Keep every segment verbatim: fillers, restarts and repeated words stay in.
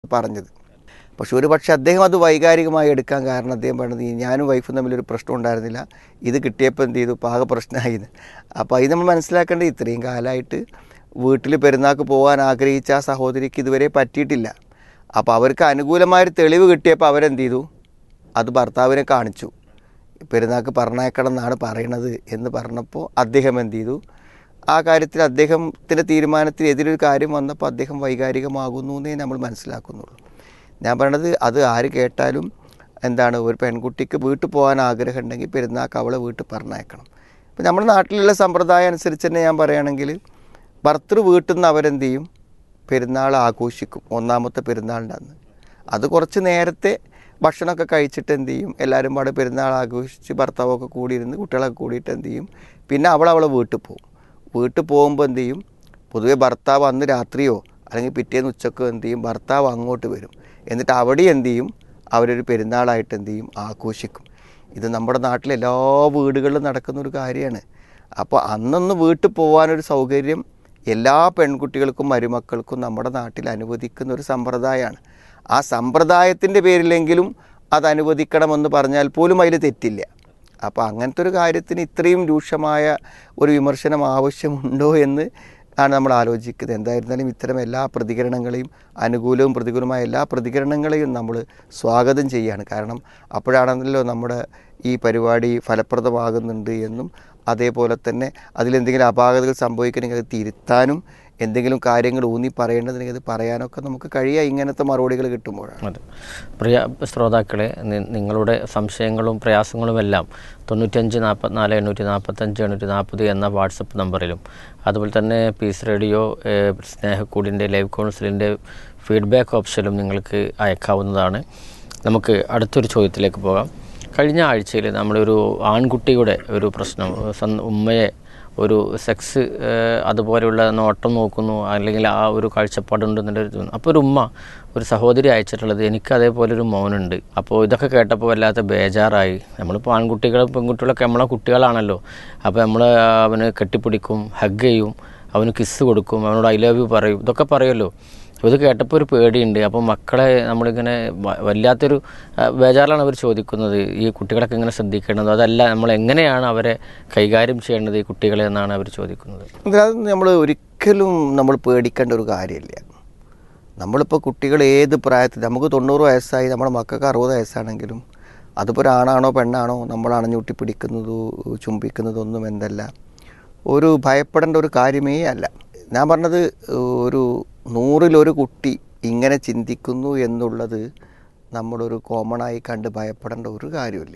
പറഞ്ഞത്. പക്ഷെ ഒരു പക്ഷേ അദ്ദേഹം അത് വൈകാരികമായി എടുക്കാൻ കാരണം അദ്ദേഹം പറഞ്ഞത് ഞാനും വൈഫും തമ്മിലൊരു പ്രശ്നം ഉണ്ടായിരുന്നില്ല, ഇത് കിട്ടിയപ്പോൾ എന്ത് ചെയ്തു പാക പ്രശ്നമായിന്ന്. അപ്പോൾ അത് നമ്മൾ മനസ്സിലാക്കേണ്ടത് ഇത്രയും കാലമായിട്ട് വീട്ടിൽ പെരുന്നാൾക്ക് പോകാൻ ആഗ്രഹിച്ച ആ സഹോദരിക്ക് ഇതുവരെ പറ്റിയിട്ടില്ല. അപ്പോൾ അവർക്ക് അനുകൂലമായൊരു തെളിവ് കിട്ടിയപ്പോൾ അവരെന്ത് ചെയ്തു, അത് ഭർത്താവിനെ കാണിച്ചു. പെരുന്നാൾക്ക് പറഞ്ഞേക്കണം എന്നാണ് പറയണത് എന്ന് പറഞ്ഞപ്പോൾ അദ്ദേഹം എന്ത് ചെയ്തു, ആ കാര്യത്തിൽ അദ്ദേഹത്തിൻ്റെ തീരുമാനത്തിന് എതിരൊരു കാര്യം വന്നപ്പോൾ അദ്ദേഹം വൈകാരികമാകുന്നു എന്നേ നമ്മൾ മനസ്സിലാക്കുന്നുള്ളൂ. ഞാൻ പറയണത് അത് ആര് കേട്ടാലും എന്താണ്, ഒരു പെൺകുട്ടിക്ക് വീട്ടിൽ പോകാൻ ആഗ്രഹം ഉണ്ടെങ്കിൽ പെരുന്നാൾക്ക് അവളെ വീട്ടിൽ പറഞ്ഞേക്കണം. ഇപ്പം നമ്മുടെ നാട്ടിലുള്ള സമ്പ്രദായം അനുസരിച്ച് തന്നെ ഞാൻ പറയുകയാണെങ്കിൽ ഭർത്തൃ വീട്ടിൽ നിന്ന് അവരെന്ത് ചെയ്യും, പെരുന്നാൾ ആഘോഷിക്കും. ഒന്നാമത്തെ പെരുന്നാളിൻ്റെ അന്ന് അത് കുറച്ച് നേരത്തെ ഭക്ഷണമൊക്കെ കഴിച്ചിട്ട് എന്ത് ചെയ്യും, എല്ലാവരും പാടെ പെരുന്നാൾ ആഘോഷിച്ച് ഭർത്താവൊക്കെ കൂടിയിരുന്ന് കുട്ടികളൊക്കെ കൂടിയിട്ട് എന്ത് ചെയ്യും, പിന്നെ അവൾ അവളെ വീട്ടിൽ പോകും. വീട്ടിൽ പോകുമ്പോൾ എന്ത് ചെയ്യും, പൊതുവെ ഭർത്താവ് അന്ന് രാത്രിയോ അല്ലെങ്കിൽ പിറ്റേന്ന് ഉച്ചക്കോ എന്ത് ചെയ്യും, ഭർത്താവ് അങ്ങോട്ട് വരും. എന്നിട്ട് അവിടെ എന്ത് ചെയ്യും, അവരൊരു പെരുന്നാളായിട്ട് എന്ത് ചെയ്യും, ആഘോഷിക്കും. ഇത് നമ്മുടെ നാട്ടിലെ എല്ലാ വീടുകളിലും നടക്കുന്നൊരു കാര്യമാണ്. അപ്പോൾ അന്നൊന്ന് വീട്ടിൽ പോകാനൊരു സൗകര്യം എല്ലാ പെൺകുട്ടികൾക്കും മരുമക്കൾക്കും നമ്മുടെ നാട്ടിൽ അനുവദിക്കുന്ന ഒരു സമ്പ്രദായമാണ്. ആ സമ്പ്രദായത്തിൻ്റെ പേരിലെങ്കിലും അത് അനുവദിക്കണമെന്ന് പറഞ്ഞാൽ പോലും അതിൽ തെറ്റില്ല. അപ്പോൾ അങ്ങനത്തെ ഒരു കാര്യത്തിന് ഇത്രയും രൂക്ഷമായ ഒരു വിമർശനം ആവശ്യമുണ്ടോ എന്ന് ആണ് നമ്മൾ ആലോചിക്കുന്നത്. എന്തായിരുന്നാലും ഇത്തരം എല്ലാ പ്രതികരണങ്ങളെയും, അനുകൂലവും പ്രതികൂലമായ എല്ലാ പ്രതികരണങ്ങളെയും നമ്മൾ സ്വാഗതം ചെയ്യുകയാണ്. കാരണം അപ്പോഴാണല്ലോ നമ്മുടെ ഈ പരിപാടി ഫലപ്രദമാകുന്നുണ്ട് എന്നും അതേപോലെ തന്നെ അതിലെന്തെങ്കിലും അപാകതകൾ സംഭവിക്കണമെങ്കിൽ അത് തിരുത്താനും എന്തെങ്കിലും കാര്യങ്ങൾ ഊന്നി പറയേണ്ടതിനെങ്കിൽ അത് പറയാനൊക്കെ നമുക്ക് കഴിയുക ഇങ്ങനത്തെ മറുപടികൾ കിട്ടുമ്പോഴാണ്. അതെ, പ്രിയ ശ്രോതാക്കളെ, നിങ്ങളുടെ സംശയങ്ങളും പ്രയാസങ്ങളുമെല്ലാം തൊണ്ണൂറ്റഞ്ച് നാൽപ്പത്തിനാല് എണ്ണൂറ്റി നാൽപ്പത്തഞ്ച് എണ്ണൂറ്റി നാൽപ്പത് എന്ന വാട്സപ്പ് നമ്പറിലും അതുപോലെ തന്നെ പീസ് റേഡിയോ സ്നേഹക്കൂടിൻ്റെ ലൈവ് കൗൺസിലിൻ്റെ ഫീഡ്ബാക്ക് ഓപ്ഷനിലും നിങ്ങൾക്ക് അയക്കാവുന്നതാണ്. നമുക്ക് അടുത്തൊരു ചോദ്യത്തിലേക്ക് പോകാം. കഴിഞ്ഞ ആഴ്ചയിൽ നമ്മളൊരു ആൺകുട്ടിയുടെ ഒരു പ്രശ്നം, ഉമ്മയെ ഒരു സെക്സ് അതുപോലെയുള്ള നോട്ടം നോക്കുന്നു അല്ലെങ്കിൽ ആ ഒരു കാഴ്ചപ്പാടുണ്ടെന്നുള്ളൊരു തോന്നുന്നു. അപ്പോൾ ഒരു ഉമ്മ ഒരു സഹോദരി അയച്ചിട്ടുള്ളത്, എനിക്ക് അതേപോലെ ഒരു മോനുണ്ട്. അപ്പോൾ ഇതൊക്കെ കേട്ടപ്പോൾ വല്ലാത്ത ബേജാറായി. നമ്മളിപ്പോൾ ആൺകുട്ടികളും പെൺകുട്ടികളൊക്കെ നമ്മളെ കുട്ടികളാണല്ലോ. അപ്പോൾ നമ്മൾ അവന് കെട്ടിപ്പിടിക്കും, ഹഗ് ചെയ്യും, അവന് കിസ്സ് കൊടുക്കും, അവനോട് ഐ ലവ് യു പറയും, ഇതൊക്കെ പറയുമല്ലോ. ഇത് കേട്ടപ്പോൾ ഒരു പേടിയുണ്ട്. അപ്പോൾ മക്കളെ നമ്മളിങ്ങനെ വല്ലാത്തൊരു ബേജാറിലാണ് അവർ ചോദിക്കുന്നത്, ഈ കുട്ടികളൊക്കെ ഇങ്ങനെ ശ്രദ്ധിക്കേണ്ടത്, അതല്ല നമ്മൾ എങ്ങനെയാണ് അവരെ കൈകാര്യം ചെയ്യേണ്ടത് ഈ കുട്ടികളെ എന്നാണ് അവർ ചോദിക്കുന്നത്. അത് നമ്മൾ ഒരിക്കലും നമ്മൾ പേടിക്കേണ്ട ഒരു കാര്യമില്ല. നമ്മളിപ്പോൾ കുട്ടികൾ ഏത് പ്രായത്തിൽ, നമുക്ക് തൊണ്ണൂറ് വയസ്സായി നമ്മുടെ മക്കൾക്ക് അറുപത് വയസ്സാണെങ്കിലും അതിപ്പോൾ ഒരാണാണോ പെണ്ണാണോ നമ്മൾ അണഞ്ഞൂട്ടി പിടിക്കുന്നതോ ചുംബിക്കുന്നതൊന്നും എന്തല്ല ഒരു ഭയപ്പെടേണ്ട ഒരു കാര്യമേ അല്ല. ഞാൻ പറഞ്ഞത് ഒരു നൂറിലൊരു കുട്ടി ഇങ്ങനെ ചിന്തിക്കുന്നു എന്നുള്ളത് നമ്മളൊരു കോമണായി കണ്ട് ഭയപ്പെടേണ്ട ഒരു കാര്യമില്ല.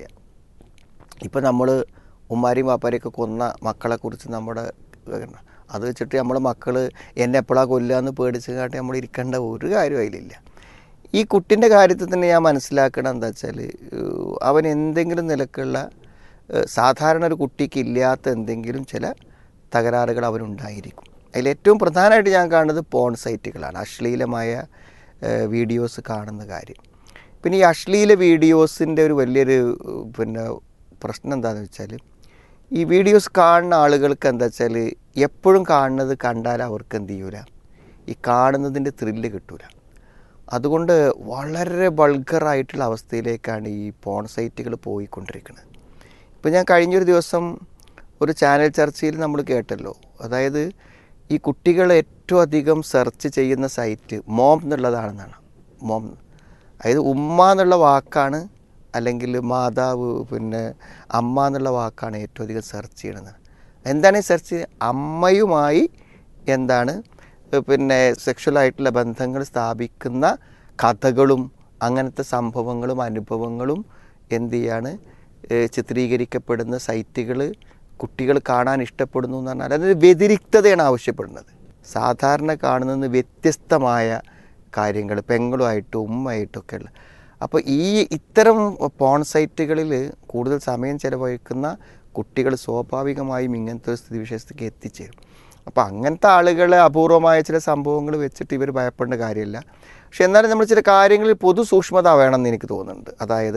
ഇപ്പം നമ്മൾ ഉമ്മാരെയും വാപ്പാരെയൊക്കെ കൊന്ന മക്കളെക്കുറിച്ച് നമ്മുടെ അത് വെച്ചിട്ട് നമ്മൾ മക്കൾ എന്നെ എപ്പോഴാണ് കൊല്ലുക എന്ന് പേടിച്ച് കാട്ടി നമ്മൾ ഇരിക്കേണ്ട ഒരു കാര്യം അതിലില്ല. ഈ കുട്ടിൻ്റെ കാര്യത്തിൽ തന്നെ ഞാൻ മനസ്സിലാക്കണം എന്താ വെച്ചാൽ, അവൻ എന്തെങ്കിലും നിലക്കുള്ള സാധാരണ ഒരു കുട്ടിക്ക് ഇല്ലാത്ത എന്തെങ്കിലും ചില തകരാറുകൾ അവനുണ്ടായിരിക്കും. അതിലേറ്റവും പ്രധാനമായിട്ട് ഞാൻ കാണുന്നത് പോൺ സൈറ്റുകളാണ്, അശ്ലീലമായ വീഡിയോസ് കാണുന്ന കാര്യം. പിന്നെ ഈ അശ്ലീല വീഡിയോസിൻ്റെ ഒരു വലിയൊരു പിന്നെ പ്രശ്നം എന്താണെന്ന് വെച്ചാൽ, ഈ വീഡിയോസ് കാണുന്ന ആളുകൾക്ക് എന്താ വെച്ചാൽ എപ്പോഴും കാണുന്നത് കണ്ടാൽ അവർക്ക് എന്ത് ചെയ്യൂല, ഈ കാണുന്നതിൻ്റെ ത്രില്ല് കിട്ടൂല. അതുകൊണ്ട് വളരെ വൾഗറായിട്ടുള്ള അവസ്ഥയിലേക്കാണ് ഈ പോൺ സൈറ്റുകൾ പോയിക്കൊണ്ടിരിക്കുന്നത്. ഇപ്പോൾ ഞാൻ കഴിഞ്ഞൊരു ദിവസം ഒരു ചാനൽ ചർച്ചയിൽ നമ്മൾ കേട്ടല്ലോ, അതായത് ഈ കുട്ടികൾ ഏറ്റവും അധികം സെർച്ച് ചെയ്യുന്ന സൈറ്റ് മോം എന്നുള്ളതാണെന്നാണ്. മോം അതായത് ഉമ്മ എന്നുള്ള വാക്കാണ്, അല്ലെങ്കിൽ മാതാവ് പിന്നെ അമ്മ എന്നുള്ള വാക്കാണ് ഏറ്റവും അധികം സെർച്ച് ചെയ്യണത്. എന്താണ് ഈ സെർച്ച്? അമ്മയുമായി എന്താണ് പിന്നെ സെക്ഷുവലായിട്ടുള്ള ബന്ധങ്ങൾ സ്ഥാപിക്കുന്ന കഥകളും അങ്ങനത്തെ സംഭവങ്ങളും അനുഭവങ്ങളും എന്ത് ചെയ്യാണ് ചിത്രീകരിക്കപ്പെടുന്ന സൈറ്റുകൾ കുട്ടികൾ കാണാൻ ഇഷ്ടപ്പെടുന്നു എന്ന് പറഞ്ഞാൽ അതായത് വ്യതിരിക്തതയാണ് ആവശ്യപ്പെടുന്നത്. സാധാരണ കാണുന്നതിന് വ്യത്യസ്തമായ കാര്യങ്ങൾ പെങ്ങളുമായിട്ടും ഉമ്മയായിട്ടൊക്കെ ഉള്ള. അപ്പോൾ ഈ ഇത്തരം പോൺ സൈറ്റുകളിൽ കൂടുതൽ സമയം ചിലവഴിക്കുന്ന കുട്ടികൾ സ്വാഭാവികമായും ഇങ്ങനത്തെ ഒരു സ്ഥിതിവിശേഷത്തേക്ക് എത്തിച്ചേരും. അപ്പോൾ അങ്ങനത്തെ ആളുകളെ അപൂർവമായ ചില സംഭവങ്ങൾ വെച്ചിട്ട് ഇവർ ഭയപ്പെടേണ്ട കാര്യമില്ല. പക്ഷെ എന്നാലും നമ്മൾ ചില കാര്യങ്ങളിൽ പൊതു സൂക്ഷ്മത വേണമെന്ന് എനിക്ക് തോന്നുന്നുണ്ട്. അതായത്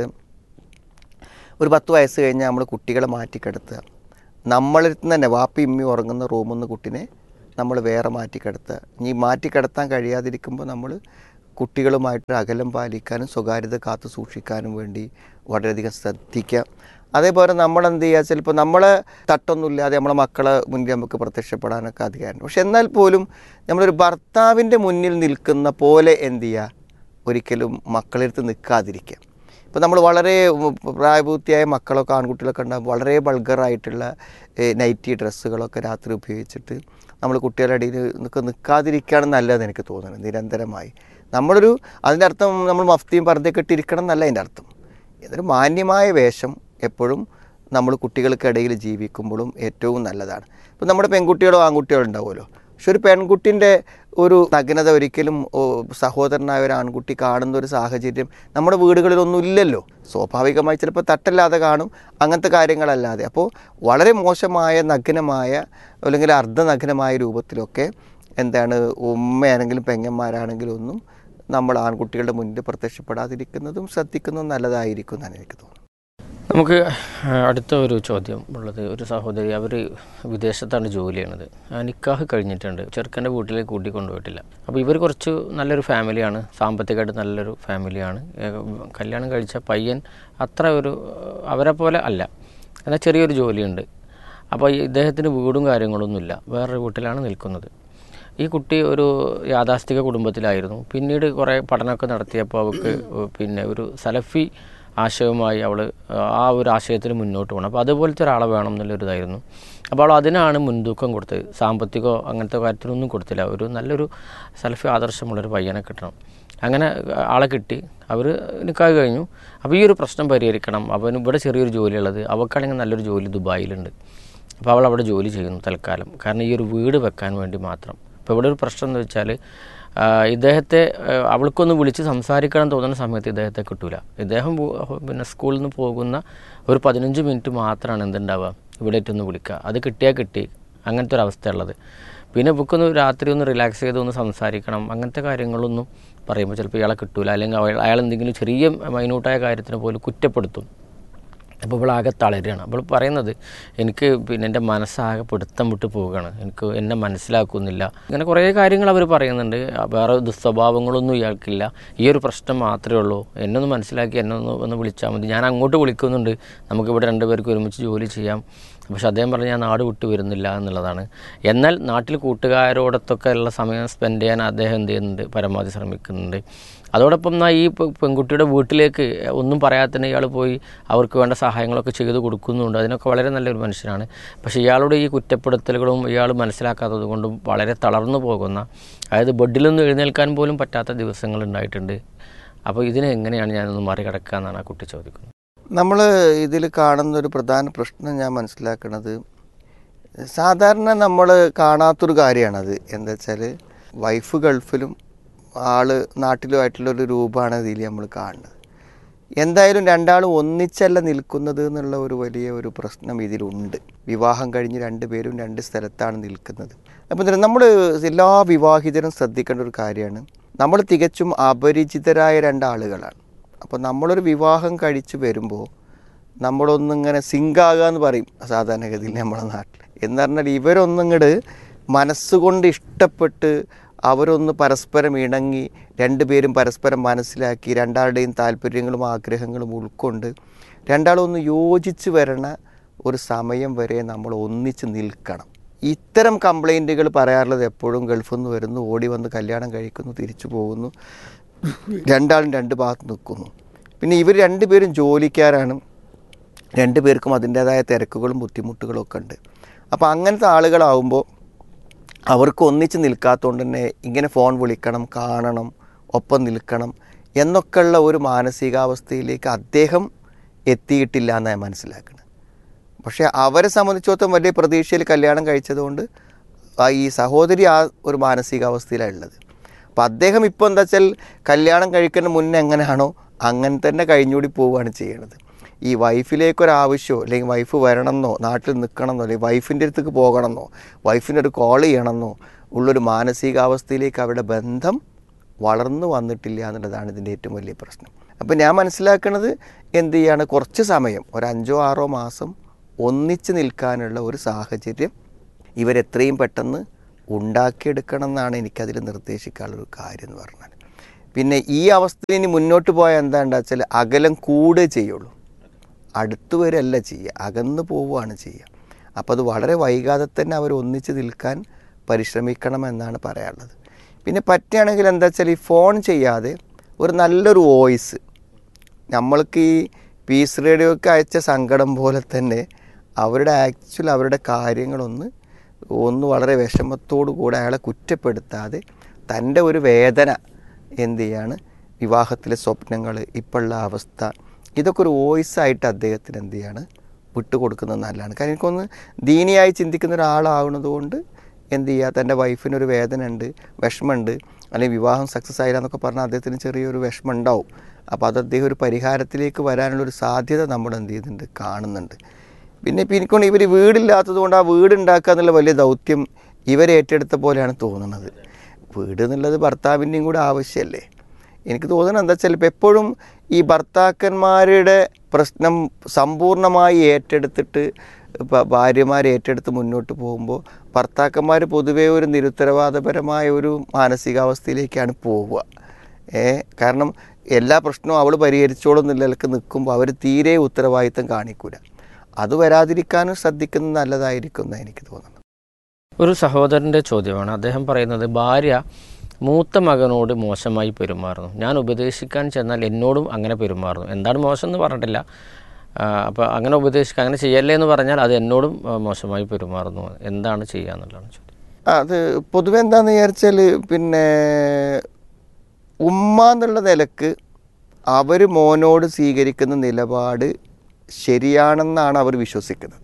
ഒരു പത്ത് വയസ്സ് കഴിഞ്ഞാൽ നമ്മൾ കുട്ടികളെ മാറ്റിക്കിടത്തുക, നമ്മളിൽ നിന്ന് തന്നെ വാപ്പി ഇമ്മി ഉറങ്ങുന്ന റൂമിൽ നിന്ന് കുട്ടിനെ നമ്മൾ വേറെ മാറ്റിക്കിടത്തുക. ഇനി മാറ്റിക്കിടത്താൻ കഴിയാതിരിക്കുമ്പോൾ നമ്മൾ കുട്ടികളുമായിട്ട് അകലം പാലിക്കാനും സ്വകാര്യത കാത്തു സൂക്ഷിക്കാനും വേണ്ടി വളരെയധികം ശ്രദ്ധിക്കാം. അതേപോലെ നമ്മളെന്ത് ചെയ്യുക, ചിലപ്പോൾ നമ്മളെ തട്ടൊന്നുമില്ലാതെ നമ്മളെ മക്കളെ മുന്നിൽ നമുക്ക് പ്രത്യക്ഷപ്പെടാനൊക്കെ അധികാരം. പക്ഷെ എന്നാൽ പോലും നമ്മളൊരു ഭർത്താവിൻ്റെ മുന്നിൽ നിൽക്കുന്ന പോലെ എന്ത് ചെയ്യുക, ഒരിക്കലും മക്കളെടുത്ത് നിൽക്കാതിരിക്കുക. ഇപ്പോൾ നമ്മൾ വളരെ പ്രായപൂർത്തിയായ മക്കളൊക്കെ ആൺകുട്ടികളൊക്കെ ഉണ്ടാകുമ്പോൾ വളരെ ബൾഗറായിട്ടുള്ള നൈറ്റി ഡ്രസ്സുകളൊക്കെ രാത്രി ഉപയോഗിച്ചിട്ട് നമ്മൾ കുട്ടികളുടെ ഇടയിൽ നിൽക്കുക നിൽക്കാതിരിക്കുകയാണ് നല്ലതെന്ന് എനിക്ക് തോന്നുന്നത്. നിരന്തരമായി നമ്മളൊരു അതിൻ്റെ അർത്ഥം നമ്മൾ മഫ്തിയും പർദ്ദയൊക്കെ ഇട്ടിരിക്കണം എന്നല്ല അതിൻ്റെ അർത്ഥം. ഇതൊരു മാന്യമായ വേഷം എപ്പോഴും നമ്മൾ കുട്ടികൾക്കിടയിൽ ജീവിക്കുമ്പോഴും ഏറ്റവും നല്ലതാണ്. ഇപ്പോൾ നമ്മുടെ പെൺകുട്ടികളോ ആൺകുട്ടികളോ ഉണ്ടാവുമല്ലോ, പക്ഷെ ഒരു പെൺകുട്ടിൻ്റെ ഒരു നഗ്നത ഒരിക്കലും സഹോദരനായ ഒരു ആൺകുട്ടി കാണുന്ന ഒരു സാഹചര്യം നമ്മുടെ വീടുകളിലൊന്നും ഇല്ലല്ലോ. സ്വാഭാവികമായി ചിലപ്പോൾ തട്ടല്ലാതെ കാണും, അങ്ങനത്തെ കാര്യങ്ങളല്ലാതെ. അപ്പോൾ വളരെ മോശമായ നഗ്നമായ അല്ലെങ്കിൽ അർദ്ധനഗ്നമായ രൂപത്തിലൊക്കെ എന്താണ് ഉമ്മയാണെങ്കിലും പെങ്ങന്മാരാണെങ്കിലും ഒന്നും നമ്മൾ ആൺകുട്ടികളുടെ മുന്നിൽ പ്രത്യക്ഷപ്പെടാതിരിക്കുന്നതും ശ്രദ്ധിക്കുന്നതും നല്ലതായിരിക്കും എന്നാണ് എനിക്ക് തോന്നുന്നത്. നമുക്ക് അടുത്ത ഒരു ചോദ്യം ഉള്ളത്, ഒരു സഹോദരി അവർ വിദേശത്താണ് ജോലി ചെയ്യണത്, നിക്കാഹ് കഴിഞ്ഞിട്ടുണ്ട്, ചെറുക്കൻ്റെ വീട്ടിലേക്ക് കൂട്ടി കൊണ്ടുപോയിട്ടില്ല. അപ്പോൾ ഇവർ കുറച്ച് നല്ലൊരു ഫാമിലിയാണ്, സാമ്പത്തികമായിട്ട് നല്ലൊരു ഫാമിലിയാണ്. കല്യാണം കഴിച്ച പയ്യൻ അത്ര ഒരു അവരെ പോലെ അല്ല, എന്നാൽ ചെറിയൊരു ജോലിയുണ്ട്. അപ്പോൾ ഇദ്ദേഹത്തിന് വീടും കാര്യങ്ങളൊന്നുമില്ല, വേറൊരു വീട്ടിലാണ് നിൽക്കുന്നത്. ഈ കുട്ടി ഒരു യാഥാസ്ഥിക കുടുംബത്തിലായിരുന്നു. പിന്നീട് കുറേ പഠനമൊക്കെ നടത്തിയപ്പോൾ അവൾക്ക് പിന്നെ ഒരു സലഫി ആശയവുമായി അവൾ ആ ഒരു ആശയത്തിന് മുന്നോട്ട് പോകണം. അപ്പോൾ അതുപോലത്തെ ഒരാളെ വേണം എന്നുള്ളൊരിതായിരുന്നു. അപ്പോൾ അവൾ അതിനാണ് മുൻതൂക്കം കൊടുത്തത്. സാമ്പത്തികമോ അങ്ങനത്തെ കാര്യത്തിനൊന്നും കൊടുത്തില്ല. ഒരു നല്ലൊരു സലഫി ആദർശമുള്ളൊരു പയ്യനെ കിട്ടണം. അങ്ങനെ ആളെ കിട്ടി, അവർ നിക്കാഹ് കഴിഞ്ഞു. അപ്പോൾ ഈ ഒരു പ്രശ്നം പരിഹരിക്കണം. അവന് ഇവിടെ ചെറിയൊരു ജോലിയുള്ളത്, അവൾക്കാണെങ്കിൽ നല്ലൊരു ജോലി ദുബായിലുണ്ട്. അപ്പോൾ അവൾ അവിടെ ജോലി ചെയ്യുന്നു തൽക്കാലം, കാരണം ഈ ഒരു വീട് വെക്കാൻ വേണ്ടി മാത്രം. അപ്പോൾ ഇവിടെ ഒരു പ്രശ്നം എന്ന് വെച്ചാൽ ഇദ്ദേഹത്തെ അവൾക്കൊന്ന് വിളിച്ച് സംസാരിക്കണം തോന്നുന്ന സമയത്ത് ഇദ്ദേഹത്തെ കിട്ടൂല. ഇദ്ദേഹം പിന്നെ സ്കൂളിൽ നിന്ന് പോകുന്ന ഒരു പതിനഞ്ച് മിനിറ്റ് മാത്രമാണ് എന്തുണ്ടാവുക, ഇവിടെ ഒന്ന് വിളിക്കുക. അത് കിട്ടിയാൽ കിട്ടി, അങ്ങനത്തെ ഒരു അവസ്ഥയുള്ളത്. പിന്നെ ബുക്കൊന്ന് രാത്രി ഒന്ന് റിലാക്സ് ചെയ്ത് ഒന്ന് സംസാരിക്കണം, അങ്ങനത്തെ കാര്യങ്ങളൊന്നും പറയുമ്പോൾ ചിലപ്പോൾ ഇയാളെ കിട്ടൂല. അല്ലെങ്കിൽ അയാൾ അയാൾ എന്തെങ്കിലും ചെറിയ മൈന്യൂട്ടായ കാര്യത്തിന് പോലും കുറ്റപ്പെടുത്തും. അപ്പോൾ ഇവിടെ ആകെ തളരുകയാണ്. അപ്പോൾ പറയുന്നത്, എനിക്ക് പിന്നെ എൻ്റെ മനസ്സാകെ പിടുത്തം വിട്ട് പോവുകയാണ്, എനിക്ക് എന്നെ മനസ്സിലാക്കുന്നില്ല, ഇങ്ങനെ കുറേ കാര്യങ്ങൾ അവർ പറയുന്നുണ്ട്. വേറെ ദുസ്വഭാവങ്ങളൊന്നും ഇയാൾക്കില്ല, ഈ ഒരു പ്രശ്നം മാത്രമേ ഉള്ളൂ, എന്നൊന്ന് മനസ്സിലാക്കി എന്നെ ഒന്ന് ഒന്ന് വിളിച്ചാൽ മതി, ഞാൻ അങ്ങോട്ട് വിളിക്കുന്നുണ്ട്, നമുക്കിവിടെ രണ്ടുപേർക്ക് ഒരുമിച്ച് ജോലി ചെയ്യാം. പക്ഷെ അദ്ദേഹം പറഞ്ഞ് ഞാൻ നാട് വിട്ട് വരുന്നില്ല എന്നുള്ളതാണ്. എന്നാൽ നാട്ടിൽ കൂട്ടുകാരോടൊത്തൊക്കെ ഉള്ള സമയം സ്പെൻഡ് ചെയ്യാൻ അദ്ദേഹം എന്ത് ചെയ്യുന്നുണ്ട്, പരമാവധി ശ്രമിക്കുന്നുണ്ട്. അതോടൊപ്പം എന്നാൽ ഈ പെൺകുട്ടിയുടെ വീട്ടിലേക്ക് ഒന്നും പറയാതെ തന്നെ ഇയാൾ പോയി അവർക്ക് വേണ്ട സഹായങ്ങളൊക്കെ ചെയ്ത് കൊടുക്കുന്നുണ്ട്. അതിനൊക്കെ വളരെ നല്ലൊരു മനുഷ്യനാണ്. പക്ഷേ ഇയാളുടെ ഈ കുറ്റപ്പെടുത്തലുകളും ഇയാൾ മനസ്സിലാക്കാത്തത് കൊണ്ടും വളരെ തളർന്നു പോകുന്ന, അതായത് ബെഡിലൊന്നും എഴുന്നേൽക്കാൻ പോലും പറ്റാത്ത ദിവസങ്ങൾ ഉണ്ടായിട്ടുണ്ട്. അപ്പോൾ ഇതിനെ എങ്ങനെയാണ് ഞാനൊന്ന് മറികടക്കുക എന്നാണ് ആ കുട്ടി ചോദിക്കുന്നത്. നമ്മൾ ഇതിൽ കാണുന്നൊരു പ്രധാന പ്രശ്നം ഞാൻ മനസ്സിലാക്കുന്നത്, സാധാരണ നമ്മൾ കാണാത്തൊരു കാര്യമാണത്. എന്താ വെച്ചാൽ വൈഫ് ഗൾഫിലും ആൾ നാട്ടിലുമായിട്ടുള്ളൊരു രൂപമാണ് ഇതിൽ നമ്മൾ കാണുന്നത്. എന്തായാലും രണ്ടാളും ഒന്നിച്ചല്ല നിൽക്കുന്നത് എന്നുള്ള ഒരു വലിയ ഒരു പ്രശ്നം ഇതിലുണ്ട്. വിവാഹം കഴിഞ്ഞ് രണ്ട് പേരും രണ്ട് സ്ഥലത്താണ് നിൽക്കുന്നത്. അപ്പോൾ നമ്മൾ എല്ലാ വിവാഹിതരും ശ്രദ്ധിക്കേണ്ട ഒരു കാര്യമാണ്, നമ്മൾ തികച്ചും അപരിചിതരായ രണ്ടാളുകളാണ്. അപ്പോൾ നമ്മളൊരു വിവാഹം കഴിച്ച് വരുമ്പോൾ നമ്മളൊന്നിങ്ങനെ സിങ്കാകുക എന്ന് പറയും സാധാരണഗതിയിൽ നമ്മുടെ നാട്ടിൽ. എന്ന് പറഞ്ഞാൽ ഇവരൊന്നിങ്ങോട്ട് മനസ്സുകൊണ്ട് ഇഷ്ടപ്പെട്ട് അവരൊന്ന് പരസ്പരം ഇണങ്ങി രണ്ടുപേരും പരസ്പരം മനസ്സിലാക്കി രണ്ടാളുടെയും താല്പര്യങ്ങളും ആഗ്രഹങ്ങളും ഉൾക്കൊണ്ട് രണ്ടാളൊന്ന് യോജിച്ച് വരണ ഒരു സമയം വരെ നമ്മൾ ഒന്നിച്ച് നിൽക്കണം. ഇത്തരം കംപ്ലൈൻറ്റുകൾ പറയാറുള്ളത് എപ്പോഴും ഗൾഫിൽ നിന്ന് വരുന്നു, ഓടി വന്ന് കല്യാണം കഴിക്കുന്നു, തിരിച്ചു പോകുന്നു, രണ്ടാളും രണ്ട് ഭാഗത്ത് നിൽക്കുന്നു. പിന്നെ ഇവർ രണ്ടുപേരും ജോലിക്കാരാണ്, രണ്ടു പേർക്കും അതിൻ്റേതായ തിരക്കുകളും ബുദ്ധിമുട്ടുകളും ഒക്കെ ഉണ്ട്. അപ്പോൾ അങ്ങനത്തെ ആളുകളാവുമ്പോൾ അവർക്ക് ഒന്നിച്ച് നിൽക്കാത്തതുകൊണ്ട് തന്നെ ഇങ്ങനെ ഫോൺ വിളിക്കണം, കാണണം, ഒപ്പം നിൽക്കണം എന്നൊക്കെയുള്ള ഒരു മാനസികാവസ്ഥയിലേക്ക് അദ്ദേഹം എത്തിയിട്ടില്ല എന്നാണ് മനസ്സിലാക്കുന്നത്. പക്ഷേ അവരെ സംബന്ധിച്ചിടത്തോളം വലിയ പ്രതീക്ഷയിൽ കല്യാണം കഴിച്ചതുകൊണ്ട് ഈ സഹോദരി ആ ഒരു മാനസികാവസ്ഥയിലാണ് ഉള്ളത്. അപ്പോൾ അദ്ദേഹം ഇപ്പോൾ എന്താ വെച്ചാൽ കല്യാണം കഴിക്കുന്ന മുന്നേ എങ്ങനെയാണോ അങ്ങനെ തന്നെ കഴിഞ്ഞുകൂടി പോവുകയാണ് ചെയ്യണത്. ഈ വൈഫിലേക്കൊരാവശ്യമോ അല്ലെങ്കിൽ വൈഫ് വരണമെന്നോ നാട്ടിൽ നിൽക്കണമെന്നോ അല്ലെങ്കിൽ വൈഫിൻ്റെ അടുത്തേക്ക് പോകണമെന്നോ വൈഫിൻ്റെ ഒരു കോൾ ചെയ്യണമെന്നോ ഉള്ളൊരു മാനസികാവസ്ഥയിലേക്ക് അവരുടെ ബന്ധം വളർന്നു വന്നിട്ടില്ല എന്നുള്ളതാണ് ഇതിൻ്റെ ഏറ്റവും വലിയ പ്രശ്നം. അപ്പോൾ ഞാൻ മനസ്സിലാക്കുന്നത് എന്ത് ചെയ്യാണ്, കുറച്ച് സമയം ഒരു അഞ്ചോ ആറോ മാസം ഒന്നിച്ച് നിൽക്കാനുള്ള ഒരു സാഹചര്യം ഇവരെത്രയും പെട്ടെന്ന് ഉണ്ടാക്കിയെടുക്കണം എന്നാണ് എനിക്കതിൽ നിർദ്ദേശിക്കാനുള്ളൊരു കാര്യം എന്ന് പറഞ്ഞാൽ. പിന്നെ ഈ അവസ്ഥയിൽ ഇനി മുന്നോട്ട് പോയാൽ എന്താണെന്ന് വെച്ചാൽ അകലം കൂടുകയേ ചെയ്യുള്ളൂ, അടുത്ത് വരെയല്ല ചെയ്യുക, അകന്ന് പോവുകയാണ് ചെയ്യുക. അപ്പോൾ അത് വളരെ വൈകാതെ തന്നെ അവർ ഒന്നിച്ച് നിൽക്കാൻ പരിശ്രമിക്കണമെന്നാണ് പറയാനുള്ളത്. പിന്നെ പറ്റുകയാണെങ്കിൽ എന്താ വെച്ചാൽ ഈ ഫോൺ ചെയ്യാതെ ഒരു നല്ലൊരു വോയിസ്, നമ്മൾക്ക് ഈ പീസ് റേഡിയോക്ക് അയച്ച സങ്കടം പോലെ തന്നെ അവരുടെ ആക്ച്വൽ അവരുടെ കാര്യങ്ങളൊന്ന് ഒന്ന് വളരെ വിഷമത്തോടു കൂടെ അയാളെ കുറ്റപ്പെടുത്താതെ തൻ്റെ ഒരു വേദന എന്ത് ചെയ്യാണ്, വിവാഹത്തിലെ സ്വപ്നങ്ങൾ, ഇപ്പോഴുള്ള അവസ്ഥ, ഇതൊക്കെ ഒരു വോയിസായിട്ട് അദ്ദേഹത്തിന് എന്ത് ചെയ്യാണ് വിട്ടുകൊടുക്കുന്നത് നല്ലതാണ്. കാരണം എനിക്കൊന്ന് ദീനിയായി ചിന്തിക്കുന്ന ഒരാളാവുന്നത് കൊണ്ട് എന്ത് ചെയ്യുക, തൻ്റെ വൈഫിനൊരു വേദന ഉണ്ട്, വിഷമമുണ്ട്, അല്ലെങ്കിൽ വിവാഹം സക്സസ് ആയില്ല എന്നൊക്കെ പറഞ്ഞാൽ അദ്ദേഹത്തിന് ചെറിയൊരു വിഷമം ഉണ്ടാവും. അപ്പോൾ അത് അദ്ദേഹം ഒരു പരിഹാരത്തിലേക്ക് വരാനുള്ളൊരു സാധ്യത നമ്മൾ എന്ത് ചെയ്യുന്നുണ്ട്, കാണുന്നുണ്ട്. പിന്നെ ഇപ്പം എനിക്കൊണ്ട് ഇവർ വീടില്ലാത്തത് കൊണ്ട് ആ വീടുണ്ടാക്കുക എന്നുള്ള വലിയ ദൗത്യം ഇവരെ ഏറ്റെടുത്ത പോലെയാണ് തോന്നുന്നത്. വീട് എന്നുള്ളത് ഭർത്താവിൻ്റെയും കൂടെ ആവശ്യമല്ലേ. എനിക്ക് തോന്നുന്നത് എന്താ വെച്ചാൽ ഇപ്പം എപ്പോഴും ഈ ഭർത്താക്കന്മാരുടെ പ്രശ്നം സമ്പൂർണ്ണമായി ഏറ്റെടുത്തിട്ട് ഭാര്യമാരെ ഏറ്റെടുത്ത് മുന്നോട്ട് പോകുമ്പോൾ ഭർത്താക്കന്മാർ പൊതുവേ ഒരു നിരുത്തരവാദപരമായ ഒരു മാനസികാവസ്ഥയിലേക്കാണ് പോവുക. ഏ കാരണം എല്ലാ പ്രശ്നവും അവൾ പരിഹരിച്ചോളും നിലനിൽക്ക് നിൽക്കുമ്പോൾ അവർ തീരെ ഉത്തരവാദിത്തം കാണിക്കൂല. അത് വരാതിരിക്കാനും ശ്രദ്ധിക്കുന്നത് നല്ലതായിരിക്കും എന്നാണ് എനിക്ക് തോന്നുന്നത്. ഒരു സഹോദരൻ്റെ ചോദ്യമാണ്. അദ്ദേഹം പറയുന്നത്, ഭാര്യ മൂത്ത മകനോട് മോശമായി പെരുമാറുന്നു, ഞാൻ ഉപദേശിക്കാൻ ചെന്നാൽ എന്നോടും അങ്ങനെ പെരുമാറുന്നു. എന്താണ് മോശം എന്ന് പറഞ്ഞിട്ടില്ല, അപ്പോൾ അങ്ങനെ ഉപദേശിക്കുക, അങ്ങനെ ചെയ്യല്ലേ എന്ന് പറഞ്ഞാൽ അത് എന്നോടും മോശമായി പെരുമാറുന്നു, എന്താണ് ചെയ്യുക എന്നുള്ളതാണ് ചോദ്യം. അത് പൊതുവെ എന്താണെന്ന് വിചാരിച്ചാൽ, പിന്നെ ഉമ്മ എന്നുള്ള നിലക്ക് അവർ മോനോട് സ്വീകരിക്കുന്ന നിലപാട് ശരിയാണെന്നാണ് അവർ വിശ്വസിക്കുന്നത്.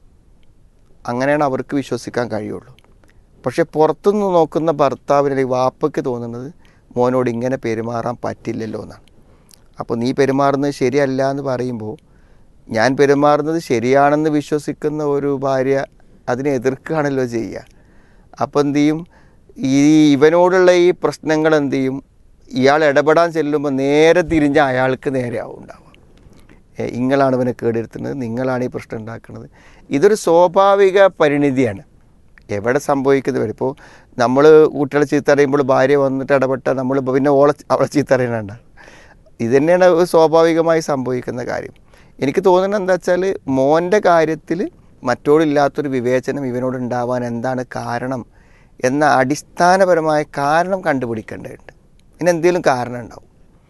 അങ്ങനെയാണ് അവർക്ക് വിശ്വസിക്കാൻ കഴിയുള്ളൂ. പക്ഷെ പുറത്തുനിന്ന് നോക്കുന്ന ഭർത്താവിനെ വാപ്പയ്ക്ക് തോന്നുന്നത് മോനോട് ഇങ്ങനെ പെരുമാറാൻ പറ്റില്ലല്ലോ എന്നാണ്. അപ്പോൾ നീ പെരുമാറുന്നത് ശരിയല്ല എന്ന് പറയുമ്പോൾ ഞാൻ പെരുമാറുന്നത് ശരിയാണെന്ന് വിശ്വസിക്കുന്ന ഒരു ഭാര്യ അതിനെ എതിർക്കുകയാണല്ലോ ചെയ്യുക. അപ്പോൾ എന്തു ചെയ്യും, ഈ ഇവനോടുള്ള ഈ പ്രശ്നങ്ങൾ എന്തു ചെയ്യും, ഇയാൾ ഇടപെടാൻ ചെല്ലുമ്പോൾ നേരെ തിരിഞ്ഞ് അയാൾക്ക് നേരെയാവും ഉണ്ടാവുക. നിങ്ങളാണ് ഇവനെ കേടെടുത്തുന്നത്, നിങ്ങളാണ് ഈ പ്രശ്നം ഉണ്ടാക്കുന്നത്. ഇതൊരു സ്വാഭാവിക പരിണിതിയാണ്. എവിടെ സംഭവിക്കുന്നത് വരെ ഇപ്പോൾ നമ്മൾ കുട്ടികളെ ചീത്ത അറിയുമ്പോൾ ഭാര്യ വന്നിട്ട് ഇടപെട്ടാൽ നമ്മൾ പിന്നെ ഓളെ അവളെ ചീത്ത അറിയണണ്ട. ഇത് തന്നെയാണ് സ്വാഭാവികമായി സംഭവിക്കുന്ന കാര്യം. എനിക്ക് തോന്നുന്നത് എന്താ വെച്ചാൽ, മോൻ്റെ കാര്യത്തിൽ മറ്റോടില്ലാത്തൊരു വിവേചനം ഇവനോട് ഉണ്ടാവാൻ എന്താണ് കാരണം എന്ന അടിസ്ഥാനപരമായ കാരണം കണ്ടുപിടിക്കേണ്ടതുണ്ട്. ഇതിന് എന്തെങ്കിലും കാരണം ഉണ്ടാവും.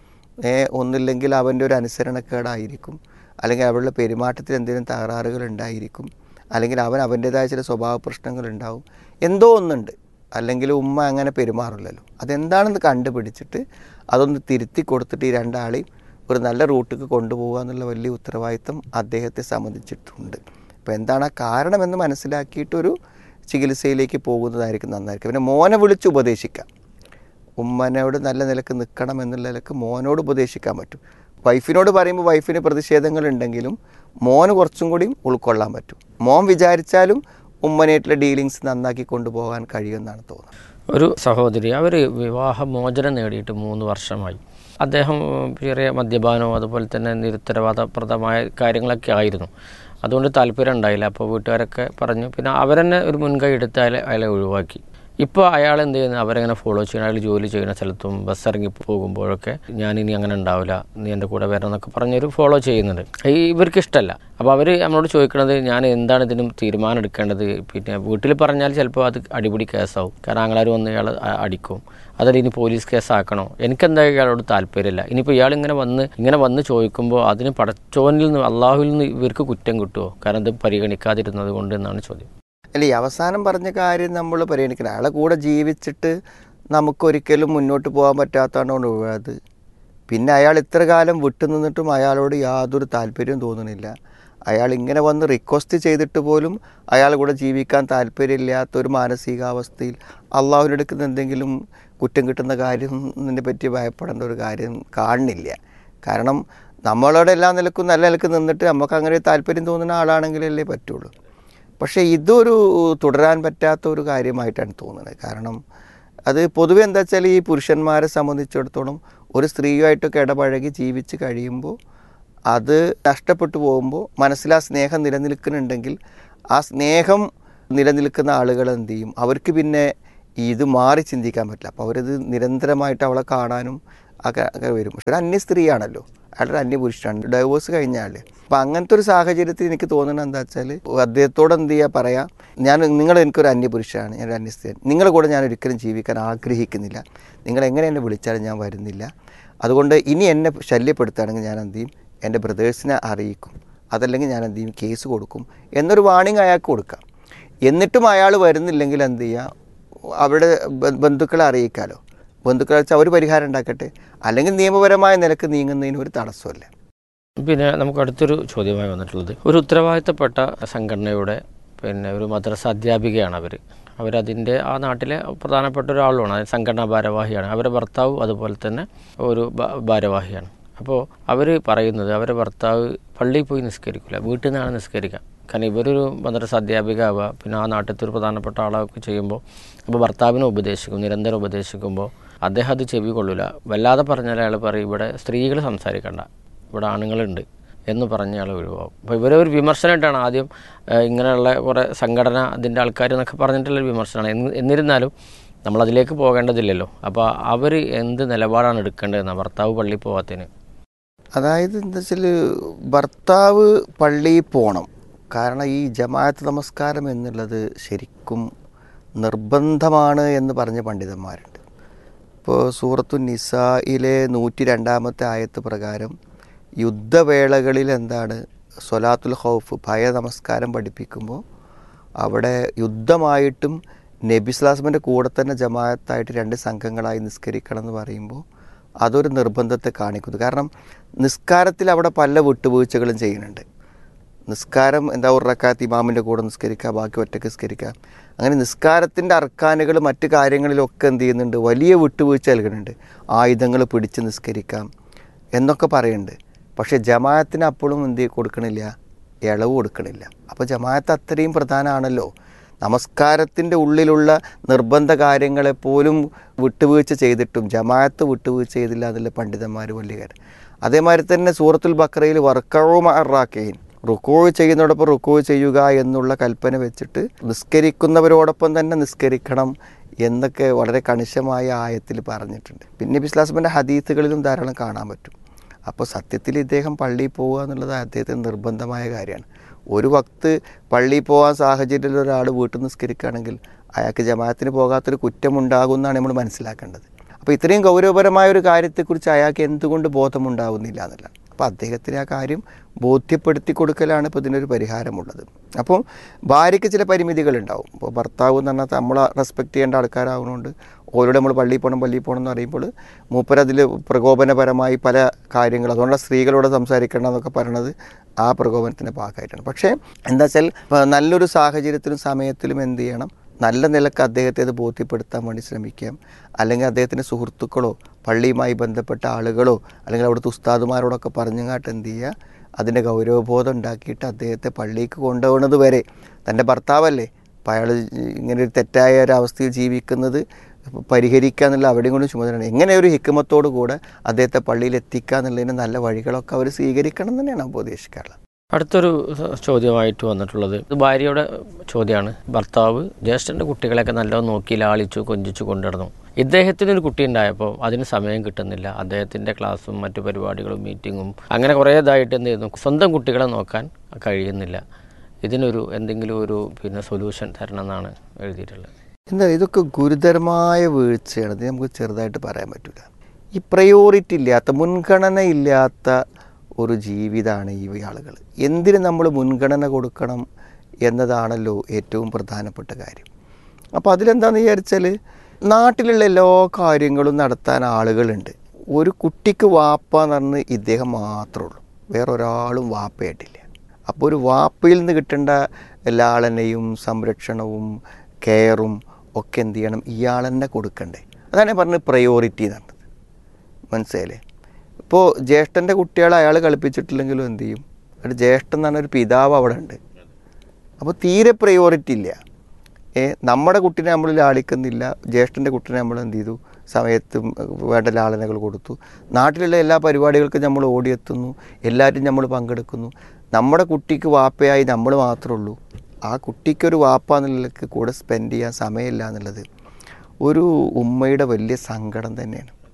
ഏ ഒന്നില്ലെങ്കിൽ അവൻ്റെ ഒരു അനുസരണക്കേടായിരിക്കും, അല്ലെങ്കിൽ അവളുടെ പെരുമാറ്റത്തിൽ എന്തെങ്കിലും തകരാറുകൾ ഉണ്ടായിരിക്കും, അല്ലെങ്കിൽ അവൻ അവൻ്റേതായ ചില സ്വഭാവ പ്രശ്നങ്ങളുണ്ടാവും, എന്തോ ഒന്നുണ്ട്. അല്ലെങ്കിൽ ഉമ്മ അങ്ങനെ പെരുമാറില്ലല്ലോ. അതെന്താണെന്ന് കണ്ടുപിടിച്ചിട്ട് അതൊന്ന് തിരുത്തി കൊടുത്തിട്ട് ഈ രണ്ടാളെയും ഒരു നല്ല റൂട്ടിക്ക് കൊണ്ടുപോകുക എന്നുള്ള വലിയ ഉത്തരവാദിത്തം അദ്ദേഹത്തെ സംബന്ധിച്ചിട്ടുണ്ട്. അപ്പോൾ എന്താണ് ആ കാരണമെന്ന് മനസ്സിലാക്കിയിട്ടൊരു ചികിത്സയിലേക്ക് പോകുന്നതായിരിക്കും നന്നായിരിക്കും. പിന്നെ മോനെ വിളിച്ച് ഉപദേശിക്കാം. ഉമ്മനോട് നല്ല നിലക്ക് നിൽക്കണം എന്നുള്ള നിലക്ക് മോനോട് ഉപദേശിക്കാൻ പറ്റും. വൈഫിനോട് പറയുമ്പോൾ വൈഫിന് പ്രതിഷേധങ്ങളുണ്ടെങ്കിലും മോന് കുറച്ചും കൂടിയും ഉൾക്കൊള്ളാൻ പറ്റും. മോൻ വിചാരിച്ചാലും ഉമ്മനായിട്ടുള്ള ഡീലിങ്സ് നന്നാക്കി കൊണ്ടുപോകാൻ കഴിയുമെന്നാണ് തോന്നുന്നത്. ഒരു സഹോദരി, അവർ വിവാഹമോചനം നേടിയിട്ട് മൂന്ന് വർഷമായി. അദ്ദേഹം ചെറിയ മദ്യപാനവും അതുപോലെ തന്നെ നിരുത്തരവാദപ്രദമായ കാര്യങ്ങളൊക്കെ ആയിരുന്നു. അതുകൊണ്ട് താല്പര്യം ഉണ്ടായില്ല. അപ്പോൾ വീട്ടുകാരൊക്കെ പറഞ്ഞു, പിന്നെ അവരെന്നെ ഒരു മുൻകൈ എടുത്ത് അയാളെ അയാളെ ഒഴിവാക്കി. ഇപ്പോൾ അയാൾ എന്ത് ചെയ്യുന്നത്, അവരെങ്ങനെ ഫോളോ ചെയ്യണം. അയാൾ ജോലി ചെയ്യുന്ന സ്ഥലത്തും ബസ് ഇറങ്ങി പോകുമ്പോഴൊക്കെ ഞാനിനി അങ്ങനെ ഉണ്ടാവില്ല, നീ എൻ്റെ കൂടെ വരണം എന്നൊക്കെ പറഞ്ഞൊരു ഫോളോ ചെയ്യുന്നുണ്ട്. ഈ ഇവർക്ക് ഇഷ്ടമല്ല. അപ്പോൾ അവർ നമ്മളോട് ചോദിക്കുന്നത്, ഞാൻ എന്താണ് ഇതിനും തീരുമാനം എടുക്കേണ്ടത്? പിന്നെ വീട്ടിൽ പറഞ്ഞാൽ ചിലപ്പോൾ അത് അടിപിടി കേസാവും, കാരണം ആങ്ങളാർ വന്ന് ഇയാൾ അടിക്കും, അതല്ല ഇനി പോലീസ് കേസാക്കണോ? എനിക്കെന്തായാലും ഇയാളോട് താല്പര്യമില്ല. ഇനിയിപ്പോൾ ഇയാൾ ഇങ്ങനെ വന്ന് ഇങ്ങനെ വന്ന് ചോദിക്കുമ്പോൾ അതിന് പടച്ചോനിൽ നിന്ന് അള്ളാഹുവിൽ നിന്ന് ഇവർക്ക് കുറ്റം കിട്ടുമോ? കാരണം ഇത് പരിഗണിക്കാതിരുന്നത് കൊണ്ട് എന്നാണ് ചോദ്യം. അല്ല, ഈ അവസാനം പറഞ്ഞ കാര്യം നമ്മൾ പരിഗണിക്കണം. അയാളെ കൂടെ ജീവിച്ചിട്ട് നമുക്കൊരിക്കലും മുന്നോട്ട് പോകാൻ പറ്റാത്തതുകൊണ്ടാണ് ഒഴിവായത്. പിന്നെ അയാൾ ഇത്ര കാലം വിട്ടുനിന്നിട്ടും അയാളോട് യാതൊരു താല്പര്യവും തോന്നുന്നില്ല. അയാൾ ഇങ്ങനെ വന്ന് റിക്വസ്റ്റ് ചെയ്തിട്ട് പോലും അയാൾ കൂടെ ജീവിക്കാൻ താല്പര്യമില്ലാത്തൊരു മാനസികാവസ്ഥയിൽ അള്ളാഹുവിൻ്റെ അടുക്കുന്ന എന്തെങ്കിലും കുറ്റം കിട്ടുന്ന കാര്യം ഇതിനെ പറ്റി ഭയപ്പെടേണ്ട ഒരു കാര്യം കാണുന്നില്ല. കാരണം നമ്മളോട് എല്ലാ നിലക്കും നല്ല നിലക്ക് നിന്നിട്ട് നമുക്ക് അങ്ങനെ താല്പര്യം തോന്നുന്ന ആളാണെങ്കിലല്ലേ പറ്റുള്ളൂ. പക്ഷേ ഇതൊരു തുടരാൻ പറ്റാത്ത ഒരു കാര്യമായിട്ടാണ് തോന്നുന്നത്. കാരണം അത് പൊതുവെ എന്താ വെച്ചാൽ, ഈ പുരുഷന്മാരെ സംബന്ധിച്ചിടത്തോളം ഒരു സ്ത്രീയുമായിട്ടൊക്കെ ഇടപഴകി ജീവിച്ച് കഴിയുമ്പോൾ അത് നഷ്ടപ്പെട്ടു പോകുമ്പോൾ മനസ്സിൽ ആ സ്നേഹം നിലനിൽക്കുന്നുണ്ടെങ്കിൽ ആ സ്നേഹം നിലനിൽക്കുന്ന ആളുകൾ എന്ത് ചെയ്യും, അവർക്ക് പിന്നെ ഇത് മാറി ചിന്തിക്കാൻ പറ്റില്ല. അപ്പോൾ അവരത് നിരന്തരമായിട്ട് അവളെ കാണാനും ഒക്കെ ഒക്കെ വരും. പക്ഷെ ഒരു അന്യ സ്ത്രീയാണല്ലോ, അയാളൊരു അന്യപുരുഷനാണ്, ഡൈവോഴ്സ് കഴിഞ്ഞ ആൾ. അപ്പം അങ്ങനത്തെ ഒരു സാഹചര്യത്തിൽ എനിക്ക് തോന്നുന്നത് എന്താ വെച്ചാൽ അദ്ദേഹത്തോട് എന്ത് ചെയ്യുക പറയാം, ഞാൻ നിങ്ങൾ എനിക്കൊരു അന്യപുരുഷനാണ്, ഞാനൊരു അന്യസ്ത്രീ, നിങ്ങളുടെ കൂടെ ഞാൻ ഒരിക്കലും ജീവിക്കാൻ ആഗ്രഹിക്കുന്നില്ല, നിങ്ങൾ എങ്ങനെ എന്നെ വിളിച്ചാലും ഞാൻ വരുന്നില്ല, അതുകൊണ്ട് ഇനി എന്നെ ശല്യപ്പെടുത്തുകയാണെങ്കിൽ ഞാൻ എന്ത് ചെയ്യും, എൻ്റെ ബ്രദേഴ്സിനെ അറിയിക്കും, അതല്ലെങ്കിൽ ഞാൻ എന്ത് ചെയ്യും, കേസ് കൊടുക്കും എന്നൊരു വാണിംഗ് അയാൾക്ക് കൊടുക്കാം. എന്നിട്ടും അയാൾ വരുന്നില്ലെങ്കിൽ എന്ത് ചെയ്യുക, അവരുടെ ബന്ധുക്കളെ അറിയിക്കാമല്ലോ. ബന്ധുക്കളെ വെച്ചാൽ അവർ പരിഹാരം ഉണ്ടാക്കട്ടെ, അല്ലെങ്കിൽ നിയമപരമായ നിലക്ക് നീങ്ങുന്നതിന് ഒരു തടസ്സമല്ല. പിന്നെ നമുക്ക് അടുത്തൊരു ചോദ്യമായി വന്നിട്ടുള്ളത്, ഒരു ഉത്തരവാദിത്തപ്പെട്ട സംഘടനയുടെ പിന്നെ ഒരു മദ്രസ അധ്യാപികയാണ് അവർ. അവരതിൻ്റെ ആ നാട്ടിലെ പ്രധാനപ്പെട്ട ഒരാളുമാണ്, അത് സംഘടനാ ഭാരവാഹിയാണ്. അവരുടെ ഭർത്താവ് അതുപോലെ തന്നെ ഒരു ഭാരവാഹിയാണ്. അപ്പോൾ അവർ പറയുന്നത് അവരുടെ ഭർത്താവ് പള്ളിയിൽ പോയി നിസ്കരിക്കില്ല, വീട്ടിൽ നിന്നാണ് നിസ്കരിക്കുക. കാരണം ഇവരൊരു മദ്രസ അധ്യാപിക ആവുക, പിന്നെ ആ നാട്ടിലത്തെ ഒരു പ്രധാനപ്പെട്ട ആളൊക്കെ ചെയ്യുമ്പോൾ അപ്പോൾ ഭർത്താവിനെ ഉപദേശിക്കും, നിരന്തരം ഉപദേശിക്കുമ്പോൾ അദ്ദേഹം അത് ചെവി കൊള്ളില്ല. വല്ലാതെ പറഞ്ഞാൽ അയാൾ പറയും ഇവിടെ സ്ത്രീകൾ സംസാരിക്കണ്ട, ഇവിടെ ആണുങ്ങളുണ്ട് എന്ന് പറഞ്ഞ ആൾ ഒഴിവാകും. അപ്പോൾ ഇവരെ ഒരു വിമർശനമായിട്ടാണ് ആദ്യം ഇങ്ങനെയുള്ള കുറേ സംഘടന അതിൻ്റെ ആൾക്കാർ എന്നൊക്കെ പറഞ്ഞിട്ടുള്ളൊരു വിമർശനമാണ്. എന്ന് എന്നിരുന്നാലും നമ്മളതിലേക്ക് പോകേണ്ടതില്ലല്ലോ. അപ്പോൾ അവർ എന്ത് നിലപാടാണ് എടുക്കേണ്ടതെന്നാണ് ഭർത്താവ് പള്ളിയിൽ പോകാത്തതിന്? അതായത് എന്താ വെച്ചാൽ ഭർത്താവ് പള്ളിയിൽ പോകണം. കാരണം ഈ ജമാഅത്ത് നമസ്കാരം എന്നുള്ളത് ശരിക്കും നിർബന്ധമാണ് എന്ന് പറഞ്ഞ പണ്ഡിതന്മാരുണ്ട്. ഇപ്പോൾ സൂറത്തു നിസായിലെ നൂറ്റി രണ്ടാമത്തെ ആയത്ത് പ്രകാരം യുദ്ധവേളകളിൽ എന്താണ് സ്വലാത്തുൽ ഖൗഫ് ഭയ നമസ്കാരം പഠിപ്പിക്കുമ്പോൾ അവിടെ യുദ്ധമായിട്ടും നബി സ്വലാസ്മൻ്റെ കൂടെ തന്നെ ജമാഅത്തായിട്ട് രണ്ട് സംഘങ്ങളായി നിസ്കരിക്കണം എന്ന് പറയുമ്പോൾ അതൊരു നിർബന്ധത്തെ കാണിക്കുന്നു. കാരണം നിസ്കാരത്തിൽ അവിടെ പല വിട്ടുവീഴ്ചകളും ചെയ്യുന്നുണ്ട്. നിസ്കാരം എന്താ ഒരു റക്കാത്ത് ഇമാമിൻ്റെ കൂടെ നിസ്കരിക്കുക, ബാക്കി ഒറ്റയ്ക്ക് നിസ്കരിക്കുക, അങ്ങനെ നിസ്കാരത്തിൻ്റെ അർക്കാനുകൾ മറ്റു കാര്യങ്ങളിലൊക്കെ എന്ത് ചെയ്യുന്നുണ്ട്, വലിയ വിട്ടുവീഴ്ച നൽകുന്നുണ്ട്. ആയുധങ്ങൾ പിടിച്ച് നിസ്കരിക്കാം എന്നൊക്കെ പറയുന്നുണ്ട്. പക്ഷേ ജമാഅത്തിന് അപ്പോഴും എന്ത് കൊടുക്കണില്ല, ഇളവ് കൊടുക്കണില്ല. അപ്പോൾ ജമാഅത്ത് അത്രയും പ്രധാനമാണല്ലോ. നമസ്കാരത്തിൻ്റെ ഉള്ളിലുള്ള നിർബന്ധ കാര്യങ്ങളെപ്പോലും വിട്ടുവീഴ്ച ചെയ്തിട്ടും ജമാഅത്ത് വിട്ടുവീഴ്ച ചെയ്തില്ല എന്നുള്ള പണ്ഡിതന്മാർ വലിയ കാര്യം. അതേമാതിരി തന്നെ സൂറത്തുൽ ബഖറയിൽ വർക്കഊ മഅറാക്കഈൻ, റുക്കൂ ചെയ്യുന്നതോടൊപ്പം റുക്കൂ ചെയ്യുക എന്നുള്ള കൽപ്പന വെച്ചിട്ട് നിസ്കരിക്കുന്നവരോടൊപ്പം തന്നെ നിസ്കരിക്കണം എന്നൊക്കെ വളരെ കണിശമായ ആയത്തിൽ പറഞ്ഞിട്ടുണ്ട്. പിന്നെ നബി സ്വല്ലല്ലാഹു ഹദീസുകളിലും ധാരാളം കാണാൻ പറ്റും. അപ്പോൾ സത്യത്തിൽ ഇദ്ദേഹം പള്ളിയിൽ പോവുക എന്നുള്ളത് അദ്ദേഹത്തിന് നിർബന്ധമായ കാര്യമാണ്. ഒരു വക്ത് പള്ളിയിൽ പോകാൻ സാഹചര്യത്തിൽ ഒരാൾ വീട്ടിൽ നിസ്കരിക്കുകയാണെങ്കിൽ അയാൾക്ക് ജമാഅത്തിന് പോകാത്തൊരു കുറ്റമുണ്ടാകുമെന്നാണ് നമ്മൾ മനസ്സിലാക്കേണ്ടത്. അപ്പോൾ ഇത്രയും ഗൗരവപരമായ ഒരു കാര്യത്തെക്കുറിച്ച് അയാൾക്ക് എന്തുകൊണ്ട് ബോധമുണ്ടാവുന്നില്ല എന്നല്ല. അപ്പോൾ അദ്ദേഹത്തിന് ആ കാര്യം ബോധ്യപ്പെടുത്തി കൊടുക്കലാണ് ഇപ്പോൾ ഇതിനൊരു പരിഹാരമുള്ളത്. അപ്പോൾ ഭാര്യയ്ക്ക് ചില പരിമിതികളുണ്ടാവും. ഇപ്പോൾ ഭർത്താവ് എന്ന് പറഞ്ഞാൽ നമ്മൾ റെസ്പെക്റ്റ് ചെയ്യേണ്ട ആൾക്കാരാകുന്നതുകൊണ്ട് ഓരോടെ നമ്മൾ പള്ളിയിൽ പോകണം പള്ളിയിൽ പോകണം എന്ന് പറയുമ്പോൾ മൂപ്പരതിൽ പ്രകോപനപരമായി പല കാര്യങ്ങൾ, അതുകൊണ്ടാണ് സ്ത്രീകളോട് സംസാരിക്കണം എന്നൊക്കെ പറയണത് ആ പ്രകോപനത്തിൻ്റെ ഭാഗമായിട്ടാണ്. പക്ഷേ എന്താ വെച്ചാൽ നല്ലൊരു സാഹചര്യത്തിലും സമയത്തിലും എന്ത് ചെയ്യണം, നല്ല നിലക്ക് അദ്ദേഹത്തെ അത് ബോധ്യപ്പെടുത്താൻ വേണ്ടി ശ്രമിക്കാം. അല്ലെങ്കിൽ അദ്ദേഹത്തിൻ്റെ സുഹൃത്തുക്കളോ പള്ളിയുമായി ബന്ധപ്പെട്ട ആളുകളോ അല്ലെങ്കിൽ അവിടുത്തെ ഉസ്താദുമാരോടൊക്കെ പറഞ്ഞങ്ങാട്ട് എന്ത് ചെയ്യുക, അതിൻ്റെ ഗൗരവബോധം ഉണ്ടാക്കിയിട്ട് അദ്ദേഹത്തെ പള്ളിക്ക് കൊണ്ടുപോകുന്നത് വരെ തൻ്റെ ഭർത്താവല്ലേ, അപ്പോൾ അയാൾ ഇങ്ങനെ ഒരു തെറ്റായ ഒരവസ്ഥയിൽ ജീവിക്കുന്നത് പരിഹരിക്കുക എന്നുള്ള അവിടെയും കൊണ്ട് ചുമതലയാണ്. എങ്ങനെ ഒരു ഹിക്മത്തോടു കൂടെ അദ്ദേഹത്തെ പള്ളിയിൽ എത്തിക്കുക എന്നുള്ളതിന് നല്ല വഴികളൊക്കെ അവർ സ്വീകരിക്കണം എന്ന് തന്നെയാണ് ഉപദേശിക്കാറുള്ളത്. അടുത്തൊരു ചോദ്യമായിട്ട് വന്നിട്ടുള്ളത്, ഇത് ഭാര്യയുടെ ചോദ്യമാണ്. ഭർത്താവ് ജ്യേഷ്ഠൻ്റെ കുട്ടികളെയൊക്കെ നല്ലോണം നോക്കി ലാളിച്ചു കൊഞ്ചിച്ചു കൊണ്ടുവന്നു. ഇദ്ദേഹത്തിനൊരു കുട്ടി ഉണ്ടായപ്പോൾ അതിന് സമയം കിട്ടുന്നില്ല. അദ്ദേഹത്തിൻ്റെ ക്ലാസ്സും മറ്റു പരിപാടികളും മീറ്റിങ്ങും അങ്ങനെ കുറേ ഇതായിട്ട് എന്ത് ചെയ്യുന്നു, സ്വന്തം കുട്ടികളെ നോക്കാൻ കഴിയുന്നില്ല. ഇതിനൊരു എന്തെങ്കിലും ഒരു പിന്നെ സൊല്യൂഷൻ തരണം എന്നാണ് എഴുതിയിട്ടുള്ളത്. എന്താ ഇതൊക്കെ ഗുരുതരമായ വീഴ്ചയാണ്. ഇത് നമുക്ക് ചെറുതായിട്ട് പറയാൻ പറ്റില്ല. ഈ പ്രയോറിറ്റി ഇല്ലാത്ത, മുൻഗണന ഇല്ലാത്ത ഒരു ജീവിതമാണ് ഈ ആളുകൾ. എന്തിന് നമ്മൾ മുൻഗണന കൊടുക്കണം എന്നതാണല്ലോ ഏറ്റവും പ്രധാനപ്പെട്ട കാര്യം. അപ്പോൾ അതിലെന്താണെന്ന് വിചാരിച്ചാൽ നാട്ടിലുള്ള എല്ലാ കാര്യങ്ങളും നടത്താൻ ആളുകളുണ്ട്. ഒരു കുട്ടിക്ക് വാപ്പ എന്ന് പറഞ്ഞ് ഇദ്ദേഹം മാത്രമേ ഉള്ളൂ, വേറൊരാളും വാപ്പയായിട്ടില്ല. അപ്പോൾ ഒരു വാപ്പയിൽ നിന്ന് കിട്ടേണ്ട ലാളനയും സംരക്ഷണവും കെയറും ഒക്കെ എന്ത് ചെയ്യണം, ഇയാൾ തന്നെ കൊടുക്കണ്ടേ. അതാണ് ഞാൻ പറഞ്ഞത് പ്രയോറിറ്റി എന്നുള്ളത്. മനസ്സിലായില്ലേ? ഇപ്പോൾ ജ്യേഷ്ഠൻ്റെ കുട്ടികളെ അയാൾ കളിപ്പിച്ചിട്ടില്ലെങ്കിലും എന്ത് ചെയ്യും, ഒരു ജ്യേഷ്ഠൻ എന്ന് പറഞ്ഞൊരു പിതാവ് അവിടെ ഉണ്ട്. അപ്പോൾ തീരെ പ്രയോറിറ്റി ഇല്ല. ഏ നമ്മുടെ കുട്ടീനെ നമ്മൾ ലാളിക്കുന്നില്ല, ജ്യേഷ്ഠൻ്റെ കുട്ടീനെ നമ്മൾ എന്ത് ചെയ്തു, സമയത്തും വേണ്ട ലാളനകൾ കൊടുത്തു. നാട്ടിലുള്ള എല്ലാ പരിപാടികൾക്കും നമ്മൾ ഓടിയെത്തുന്നു, എല്ലാവരും നമ്മൾ പങ്കെടുക്കുന്നു. നമ്മുടെ കുട്ടിക്ക് വാപ്പയായി നമ്മൾ മാത്രമേ ഉള്ളൂ. ആ കുട്ടിക്കൊരു വാപ്പ എന്നുള്ളതിലേക്ക് കൂടെ സ്പെൻഡ് ചെയ്യാൻ സമയമില്ല എന്നുള്ളത് ഒരു ഉമ്മയുടെ വലിയ സങ്കടം തന്നെയാണ്.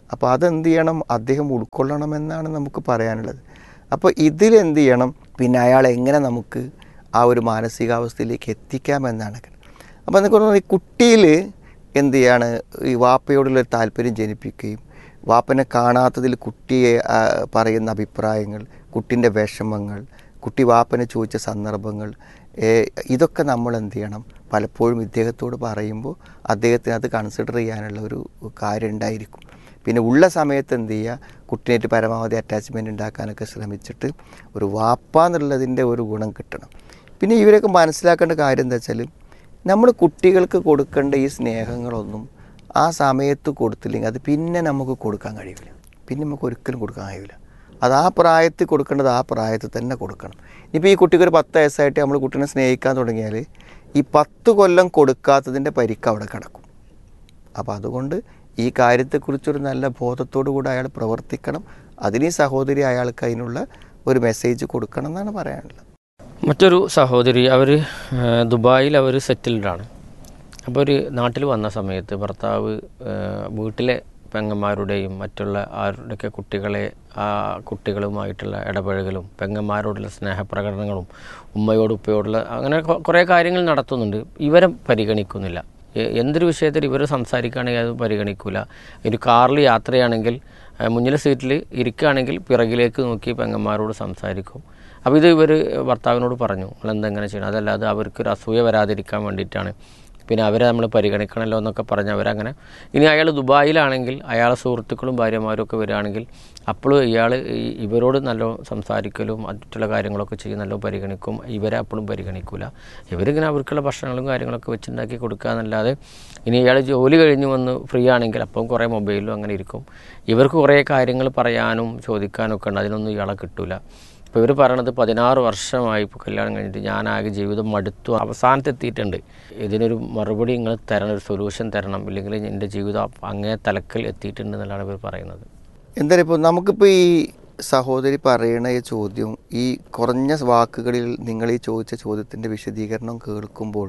അപ്പോൾ അതെന്ത് ചെയ്യണം, അദ്ദേഹം ഉൾക്കൊള്ളണമെന്നാണ് നമുക്ക് പറയാനുള്ളത്. അപ്പോൾ ഇതിലെന്ത് ചെയ്യണം, പിന്നെ അയാളെ എങ്ങനെ നമുക്ക് ആ ഒരു മാനസികാവസ്ഥയിലേക്ക് എത്തിക്കാമെന്നാണ്. അപ്പോൾ എന്നൊക്കെ പറഞ്ഞാൽ ഈ കുട്ടിയിൽ എന്ത് ചെയ്യാണ്, ഈ വാപ്പയോടുള്ളൊരു താല്പര്യം ജനിപ്പിക്കുകയും വാപ്പനെ കാണാത്തതിൽ കുട്ടിയെ പറയുന്ന അഭിപ്രായങ്ങൾ, കുട്ടിൻ്റെ വിഷമങ്ങൾ, കുട്ടി വാപ്പനെ ചോദിച്ച സന്ദർഭങ്ങൾ, ഇതൊക്കെ നമ്മൾ എന്ത് ചെയ്യണം, പലപ്പോഴും ഇദ്ദേഹത്തോട് പറയുമ്പോൾ അദ്ദേഹത്തിന് അത് കൺസിഡർ ചെയ്യാനുള്ള ഒരു കാര്യം ഉണ്ടായിരിക്കും. പിന്നെ ഉള്ള സമയത്ത് എന്ത് ചെയ്യുക, കുട്ടിയായിട്ട് പരമാവധി അറ്റാച്ച്മെൻറ്റ് ഉണ്ടാക്കാനൊക്കെ ശ്രമിച്ചിട്ട് ഒരു വാപ്പ എന്നുള്ളതിൻ്റെ ഒരു ഗുണം കിട്ടണം. പിന്നെ ഇവരൊക്കെ മനസ്സിലാക്കേണ്ട കാര്യം എന്താ വെച്ചാൽ, നമ്മൾ കുട്ടികൾക്ക് കൊടുക്കേണ്ട ഈ സ്നേഹങ്ങളൊന്നും ആ സമയത്ത് കൊടുത്തില്ലെങ്കിൽ അത് പിന്നെ നമുക്ക് കൊടുക്കാൻ കഴിയില്ല, പിന്നെ നമുക്ക് ഒരിക്കലും കൊടുക്കാൻ കഴിയില്ല. അത് ആ പ്രായത്തിൽ കൊടുക്കേണ്ടത് ആ പ്രായത്തിൽ തന്നെ കൊടുക്കണം. ഇപ്പോൾ ഈ കുട്ടിക്ക് ഒരു പത്ത് വയസ്സായിട്ട് നമ്മൾ കുട്ടീനെ സ്നേഹിക്കാൻ തുടങ്ങിയാൽ ഈ പത്ത് കൊല്ലം കൊടുക്കാത്തതിൻ്റെ പരിക്ക് അവിടെ കിടക്കും. അപ്പോൾ അതുകൊണ്ട് ഈ കാര്യത്തെക്കുറിച്ചൊരു നല്ല ബോധത്തോടു കൂടി അയാൾ പ്രവർത്തിക്കണം. അതിന് ഈ സഹോദരി അയാൾക്ക് അതിനുള്ള ഒരു മെസ്സേജ് കൊടുക്കണം എന്നാണ് പറയാനുള്ളത്. മറ്റൊരു സഹോദരി, അവർ ദുബായിൽ അവർ സെറ്റിൽഡാണ്. അപ്പോൾ ഒരു നാട്ടിൽ വന്ന സമയത്ത് ഭർത്താവ് വീട്ടിലെ പെങ്ങന്മാരുടെയും മറ്റുള്ള ആരുടെയൊക്കെ കുട്ടികളെ ആ കുട്ടികളുമായിട്ടുള്ള ഇടപഴകലും പെങ്ങന്മാരോടുള്ള സ്നേഹപ്രകടനങ്ങളും ഉമ്മയോട് ഉപ്പയോടുള്ള അങ്ങനെ കുറേ കാര്യങ്ങൾ നടത്തുന്നുണ്ട്. ഇവരെ പരിഗണിക്കുന്നില്ല. എന്തൊരു വിഷയത്തിൽ ഇവർ സംസാരിക്കുകയാണെങ്കിൽ അത് പരിഗണിക്കില്ല. ഒരു കാറിൽ യാത്രയാണെങ്കിൽ മുന്നിലെ സീറ്റിൽ ഇരിക്കുകയാണെങ്കിൽ പിറകിലേക്ക് നോക്കി പെങ്ങന്മാരോട് സംസാരിക്കും. അപ്പോൾ ഇത് ഇവർ ഭർത്താവിനോട് പറഞ്ഞു, നിങ്ങളെന്തെങ്ങനെ ചെയ്യണം, അതല്ലാതെ അവർക്കൊരു അസൂയ വരാതിരിക്കാൻ വേണ്ടിയിട്ടാണ്, പിന്നെ അവരെ നമ്മൾ പരിഗണിക്കണമല്ലോ എന്നൊക്കെ പറഞ്ഞ് അവരങ്ങനെ. ഇനി അയാൾ ദുബായിലാണെങ്കിൽ അയാളെ സുഹൃത്തുക്കളും ഭാര്യമാരും ഒക്കെ വരികയാണെങ്കിൽ അപ്പോഴും ഇയാൾ ഇവരോട് നല്ല സംസാരിക്കലും മറ്റുള്ള കാര്യങ്ങളൊക്കെ ചെയ്യും, നല്ല പരിഗണിക്കും. ഇവരെ അപ്പോഴും പരിഗണിക്കില്ല. ഇവരിങ്ങനെ അവർക്കുള്ള ഭക്ഷണങ്ങളും കാര്യങ്ങളൊക്കെ വെച്ചുണ്ടാക്കി കൊടുക്കുക എന്നല്ലാതെ, ഇനി ഇയാൾ ജോലി കഴിഞ്ഞ് വന്ന് ഫ്രീ ആണെങ്കിൽ അപ്പം കുറേ മൊബൈലും അങ്ങനെ ഇരിക്കും. ഇവർക്ക് കുറേ കാര്യങ്ങൾ പറയാനും ചോദിക്കാനും ഒക്കെ ഉണ്ട്, അതിനൊന്നും ഇയാളെ കിട്ടില്ല. ഇപ്പോൾ ഇവർ പറയണത് പതിനാറ് വർഷമായി ഇപ്പോൾ കല്യാണം കഴിഞ്ഞിട്ട് ഞാനാകെ ജീവിതം മടുത്തു, അവസാനത്തെത്തിയിട്ടുണ്ട്, ഇതിനൊരു മറുപടി നിങ്ങൾ തരണം, ഒരു സൊല്യൂഷൻ തരണം, ഇല്ലെങ്കിൽ എൻ്റെ ജീവിതം അങ്ങേ തലക്കൽ എത്തിയിട്ടുണ്ട് എന്നുള്ളതാണ് ഇവർ പറയുന്നത്. എന്തായാലും ഇപ്പോൾ നമുക്കിപ്പോൾ ഈ സഹോദരി പറയണ ഈ ചോദ്യം, ഈ കുറഞ്ഞ വാക്കുകളിൽ നിങ്ങൾ ഈ ചോദിച്ച ചോദ്യത്തിൻ്റെ വിശദീകരണം കേൾക്കുമ്പോൾ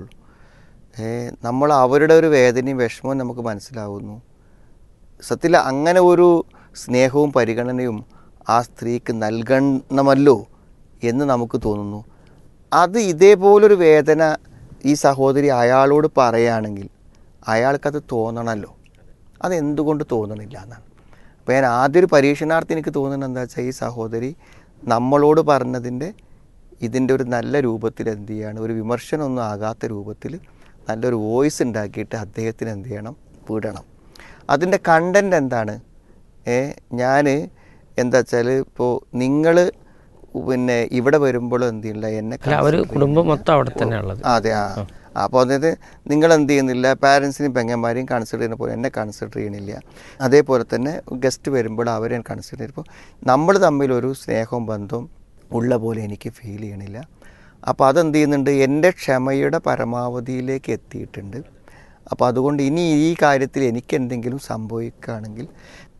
നമ്മൾ അവരുടെ ഒരു വേദനയും വിഷമവും നമുക്ക് മനസ്സിലാവുന്നു. സത്യത്തിൽ അങ്ങനെ ഒരു സ്നേഹവും പരിഗണനയും ആ സ്ത്രീക്ക് നൽകണമല്ലോ എന്ന് നമുക്ക് തോന്നുന്നു. അത് ഇതേപോലൊരു വേദന ഈ സഹോദരി അയാളോട് പറയുകയാണെങ്കിൽ അയാൾക്കത് തോന്നണമല്ലോ. അതെന്തുകൊണ്ട് തോന്നണില്ല എന്നാണ്. അപ്പോൾ ഞാൻ ആദ്യം ഒരു പരീക്ഷണാർത്ഥി എനിക്ക് തോന്നുന്നത് എന്താ വെച്ചാൽ, ഈ സഹോദരി നമ്മളോട് പറഞ്ഞതിൻ്റെ ഇതിൻ്റെ ഒരു നല്ല രൂപത്തിൽ എന്ത് ചെയ്യാണ്, ഒരു വിമർശനമൊന്നും ആകാത്ത രൂപത്തിൽ നല്ലൊരു വോയിസ് ഉണ്ടാക്കിയിട്ട് അദ്ദേഹത്തിന് എന്ത് ചെയ്യണം, വിടണം. അതിൻ്റെ കണ്ടൻറ് എന്താണ്, ഏ ഞാൻ എന്താ വെച്ചാൽ, ഇപ്പോൾ നിങ്ങൾ പിന്നെ ഇവിടെ വരുമ്പോഴും എന്ത് ചെയ്യില്ല, എന്നെ കുടുംബം മൊത്തം അവിടെ തന്നെ ഉള്ളത്. അതെ. ആ അപ്പോൾ അതായത് നിങ്ങൾ എന്ത് ചെയ്യുന്നില്ല, പാരൻസിനെയും പെങ്ങന്മാരെയും കൺസിഡർ ചെയ്യുന്ന പോലെ എന്നെ കൺസിഡർ ചെയ്യണില്ല. അതേപോലെ തന്നെ ഗസ്റ്റ് വരുമ്പോൾ അവരെ കൺസിഡർ ചെയ്യുമ്പോൾ നമ്മൾ തമ്മിലൊരു സ്നേഹവും ബന്ധവും ഉള്ള പോലെ എനിക്ക് ഫീൽ ചെയ്യണില്ല. അപ്പോൾ അതെന്ത് ചെയ്യുന്നുണ്ട്, എൻ്റെ ക്ഷമയുടെ പരമാവധിയിലേക്ക് എത്തിയിട്ടുണ്ട്. അപ്പോൾ അതുകൊണ്ട് ഇനി ഈ കാര്യത്തിൽ എനിക്ക് എന്തെങ്കിലും സംഭവിക്കുകയാണെങ്കിൽ